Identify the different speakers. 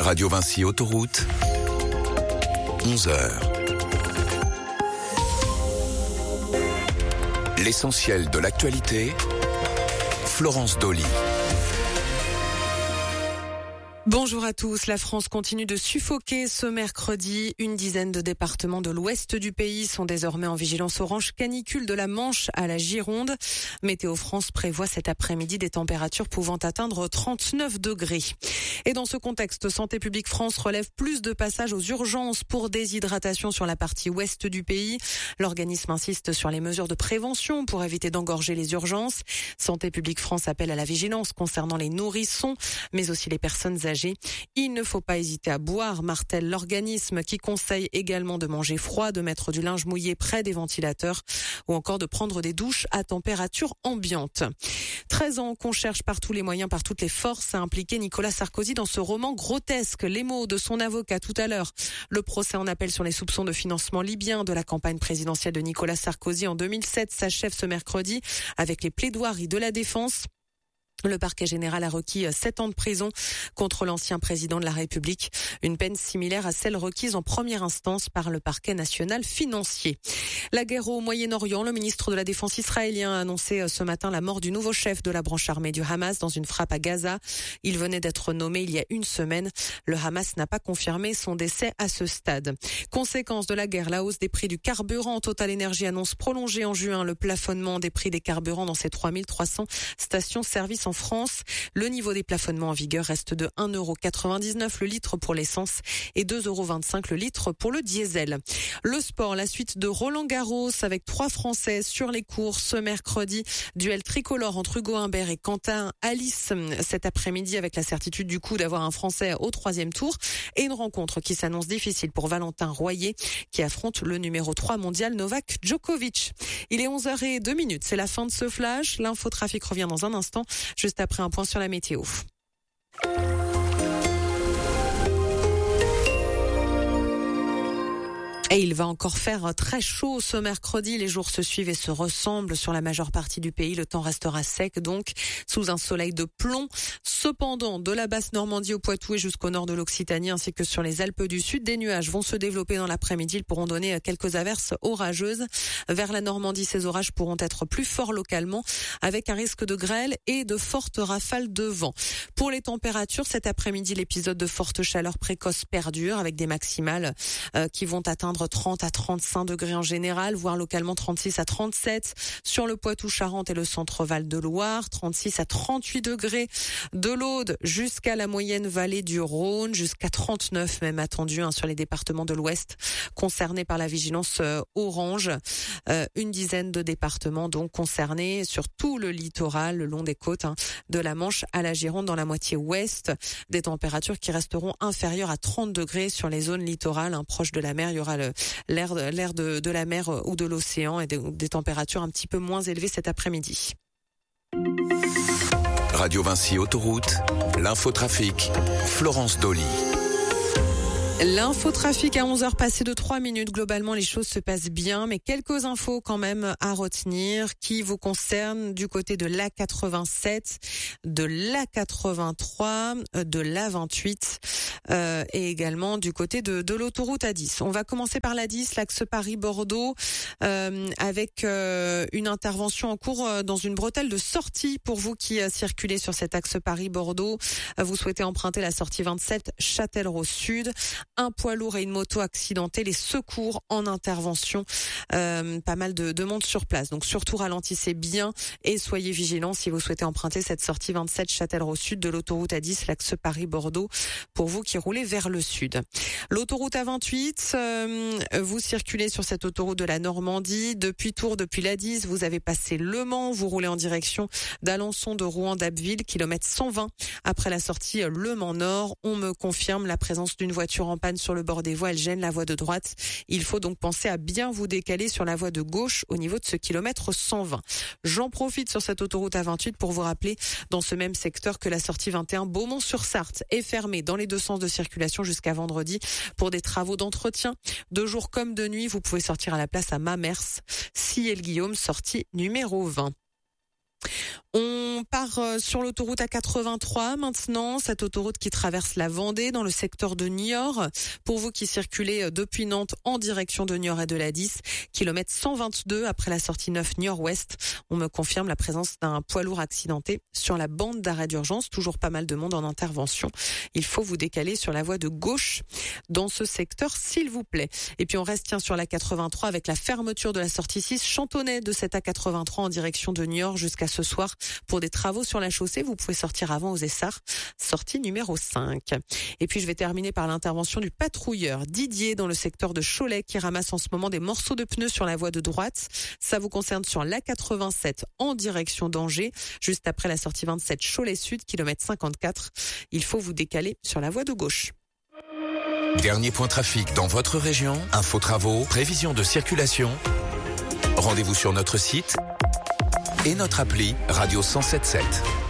Speaker 1: Radio Vinci Autoroute, 11h. L'essentiel de l'actualité, Florence Dolly.
Speaker 2: Bonjour à tous. La France continue de suffoquer ce mercredi. Une dizaine de départements de l'ouest du pays sont désormais en vigilance orange canicule de la Manche à la Gironde. Météo France prévoit cet après-midi des températures pouvant atteindre 39 degrés. Et dans ce contexte, Santé publique France relève plus de passages aux urgences pour déshydratation sur la partie ouest du pays. L'organisme insiste sur les mesures de prévention pour éviter d'engorger les urgences. Santé publique France appelle à la vigilance concernant les nourrissons, mais aussi les personnes âgées. Il ne faut pas hésiter à boire, martèle l'organisme qui conseille également de manger froid, de mettre du linge mouillé près des ventilateurs ou encore de prendre des douches à température ambiante. 13 ans qu'on cherche par tous les moyens, par toutes les forces à impliquer Nicolas Sarkozy dans ce roman grotesque. Les mots de son avocat tout à l'heure. Le procès en appel sur les soupçons de financement libyen de la campagne présidentielle de Nicolas Sarkozy en 2007 s'achève ce mercredi avec les plaidoiries de la défense. Le parquet général a requis 7 ans de prison contre l'ancien président de la République, une peine similaire à celle requise en première instance par le parquet national financier. La guerre au Moyen-Orient, le ministre de la Défense israélien a annoncé ce matin la mort du nouveau chef de la branche armée du Hamas dans une frappe à Gaza. Il venait d'être nommé il y a une semaine. Le Hamas n'a pas confirmé son décès à ce stade. Conséquence de la guerre, la hausse des prix du carburant. Total Energy annonce prolonger en juin le plafonnement des prix des carburants dans ses 3300 stations-service en France. Le niveau des plafonnements en vigueur reste de 1,99€ le litre pour l'essence et 2,25€ le litre pour le diesel. Le sport, la suite de Roland Garros avec 3 Français sur les cours ce mercredi. Duel tricolore entre Hugo Humbert et Quentin Alice cet après-midi avec la certitude du coup d'avoir un Français au 3e tour et une rencontre qui s'annonce difficile pour Valentin Royer qui affronte le numéro 3 mondial Novak Djokovic. Il est 11h02, c'est la fin de ce flash. L'infotrafic revient dans un instant, juste après un point sur la météo. Et il va encore faire très chaud ce mercredi. Les jours se suivent et se ressemblent sur la majeure partie du pays. Le temps restera sec donc, sous un soleil de plomb. Cependant, de la basse Normandie au Poitou et jusqu'au nord de l'Occitanie ainsi que sur les Alpes du Sud, des nuages vont se développer dans l'après-midi. Ils pourront donner quelques averses orageuses. Vers la Normandie, ces orages pourront être plus forts localement avec un risque de grêle et de fortes rafales de vent. Pour les températures, cet après-midi, l'épisode de forte chaleur précoce perdure avec des maximales qui vont atteindre 30 à 35 degrés en général, voire localement 36 à 37 sur le Poitou-Charentes et le centre-Val de Loire, 36 à 38 degrés de l'Aude jusqu'à la moyenne vallée du Rhône, jusqu'à 39 même attendu sur les départements de l'Ouest concernés par la vigilance orange. Une dizaine de départements donc concernés sur tout le littoral, le long des côtes de la Manche à la Gironde dans la moitié ouest. Des températures qui resteront inférieures à 30 degrés sur les zones littorales proches de la mer. Il y aura l'air de la mer ou de l'océan et des températures un petit peu moins élevées cet après-midi.
Speaker 1: Radio Vinci Autoroute, l'infotrafic, Florence Dolly.
Speaker 2: L'infotrafic à 11h passé de 3 minutes. Globalement, les choses se passent bien, mais quelques infos quand même à retenir qui vous concernent du côté de l'A87, de l'A83, de l'A28 et également du côté de l'autoroute A10. On va commencer par l'A10, l'axe Paris-Bordeaux, avec une intervention en cours dans une bretelle de sortie pour vous qui circulez sur cet axe Paris-Bordeaux. Vous souhaitez emprunter la sortie 27 Châtellerault Sud. Un poids lourd et une moto accidentés, les secours en intervention, pas mal de monde sur place. Donc surtout ralentissez bien et soyez vigilants si vous souhaitez emprunter cette sortie 27 Châtellerault Sud de l'autoroute A10, l'axe Paris-Bordeaux, pour vous qui roulez vers le sud. L'autoroute A28, vous circulez sur cette autoroute de la Normandie, depuis Tours, depuis l'A10, vous avez passé Le Mans, vous roulez en direction d'Alençon, de Rouen, d'Abbeville, kilomètre 120. Après la sortie Le Mans Nord, on me confirme la présence d'une voiture en panne sur le bord des voies, elle gêne la voie de droite. Il faut donc penser à bien vous décaler sur la voie de gauche au niveau de ce kilomètre 120. J'en profite sur cette autoroute A28 pour vous rappeler dans ce même secteur que la sortie 21 Beaumont-sur-Sarthe est fermée dans les deux sens de circulation jusqu'à vendredi pour des travaux d'entretien. De jour comme de nuit, vous pouvez sortir à la place à Mamers, Sillé-le-Guillaume, sortie numéro 20. On part sur l'autoroute A83 maintenant, cette autoroute qui traverse la Vendée dans le secteur de Niort. Pour vous qui circulez depuis Nantes en direction de Niort et de la 10, kilomètre 122 après la sortie 9 Niort-Ouest. On me confirme la présence d'un poids lourd accidenté sur la bande d'arrêt d'urgence. Toujours pas mal de monde en intervention. Il faut vous décaler sur la voie de gauche dans ce secteur, s'il vous plaît. Et puis on reste sur la 83 avec la fermeture de la sortie 6 Chantonnay de cette A83 en direction de Niort jusqu'à ce soir. Pour des travaux sur la chaussée, vous pouvez sortir avant aux Essarts, sortie numéro 5. Et puis je vais terminer par l'intervention du patrouilleur Didier dans le secteur de Cholet qui ramasse en ce moment des morceaux de pneus sur la voie de droite. Ça vous concerne sur l'A87 en direction d'Angers, juste après la sortie 27 Cholet Sud, kilomètre 54. Il faut vous décaler sur la voie de gauche.
Speaker 1: Dernier point trafic dans votre région, info travaux, prévision de circulation. Rendez-vous sur notre site et notre appli Radio 107.7.